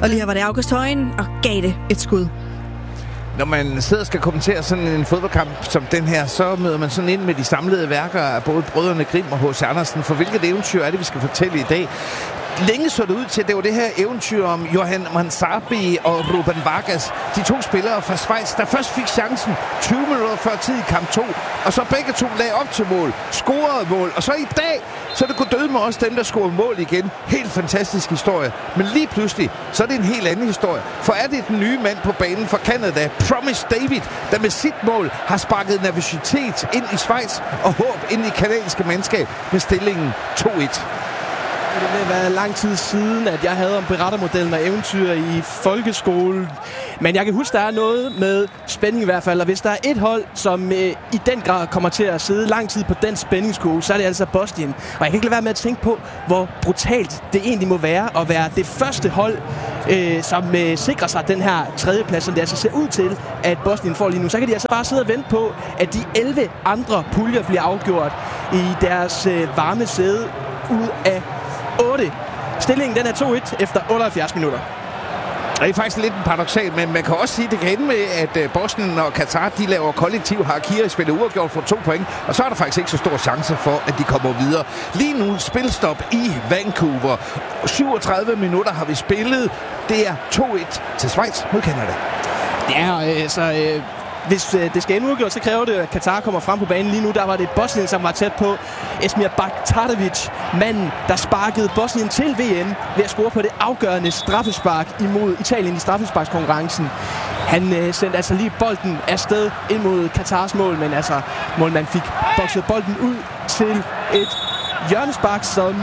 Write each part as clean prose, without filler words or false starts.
Og lige her var det August Højen og gav det et skud. Når man sidder og skal kommentere sådan en fodboldkamp som den her, så møder man sådan ind med de samlede værker af både brødrene Grimm og H.C. Andersen. For hvilket eventyr er det, vi skal fortælle i dag? Længe så det ud til, at det var det her eventyr om Johan Mansabi og Ruben Vargas. De to spillere fra Schweiz, der først fik chancen 20 minutter før tid i kamp 2. Og så begge to lagde op til mål, scorede mål. Og så i dag, så er det gået døde med også dem, der scorede mål igen. Helt fantastisk historie. Men lige pludselig, så er det en helt anden historie. For er det den nye mand på banen for Canada, Promise David, der med sit mål har sparket nervøsitet ind i Schweiz og håb ind i kanadiske mandskab med stillingen 2-1. Det vil være lang tid siden, at jeg havde om berettermodellen og eventyr i folkeskole. Men jeg kan huske, der er noget med spænding i hvert fald. Og hvis der er et hold, som i den grad kommer til at sidde lang tid på den spændingskurve, så er det altså Bosnien. Og jeg kan ikke lade være med at tænke på, hvor brutalt det egentlig må være at være det første hold, som sikrer sig den her tredjeplads, som det altså ser ud til, at Bosnien får lige nu. Så kan de altså bare sidde og vente på, at de 11 andre puljer bliver afgjort i deres varme sæde ud af 8. Stillingen den er 2-1 efter 78 minutter. Det er faktisk lidt en paradoksal, men man kan også sige, at det kan ende med, at Bosnien og Katar, de laver kollektiv hierarkier, spiller uafgjort for 2 point, og så er der faktisk ikke så stor chance for, at de kommer videre. Lige nu spilstop i Vancouver. 37 minutter har vi spillet. Det er 2-1 til Schweiz mod Canada. Det er hvis det skal ende udgjort, så kræver det, at Katar kommer frem på banen. Lige nu, der var det Bosnien, som var tæt på. Esmir Baktarevic, manden, der sparkede Bosnien til VM ved at score på det afgørende straffespark imod Italien i straffesparkskonkurrencen. Han sendte altså lige bolden afsted ind mod Katars mål, men altså målmanden fik bokset bolden ud til et hjørnespark, som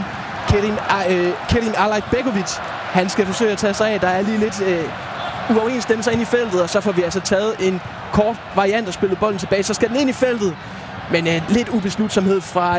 Kerim Alajbegovic, han skal forsøge at tage sig af. Der er lige lidt uoverensstemmelser ind i feltet, og så får vi altså taget en kort variant og spillet bolden tilbage. Så skal den ind i feltet, men lidt ubeslutsomhed fra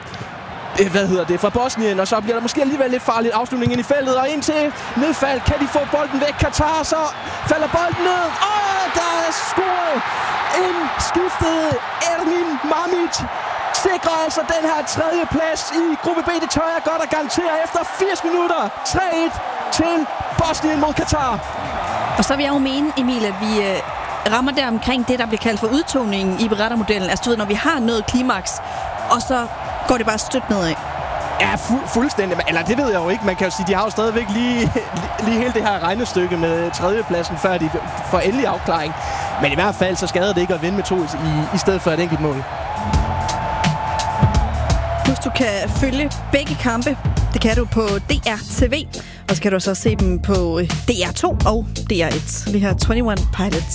fra Bosnien, og så bliver der måske alligevel lidt farligt afslutning ind i feltet, og ind til nedfald. Kan de få bolden væk? Katar, så falder bolden ned, og der er scoret en skiftet Ermin Mamic. Sikrer altså den her tredje plads i gruppe B. Det tør jeg godt at garantere efter 80 minutter. 3-1 til Bosnien mod Katar. Og så vil jeg jo mene, Emil, at vi rammer der omkring det, der bliver kaldt for udtoningen i berettermodellen. Altså, når vi har nået klimaks, og så går det bare stødt nedad. Ja, fuldstændig. Eller det ved jeg jo ikke. Man kan jo sige, de har jo stadigvæk lige hele det her regnestykke med tredjepladsen, før de får endelig afklaring. Men i hvert fald, så skader det ikke at vinde med 2 i stedet for et enkelt mål. Plus du kan følge begge kampe. Det kan du på DR TV. Og så kan du så se dem på DR2 og DR1. Vi har 21 Pilots.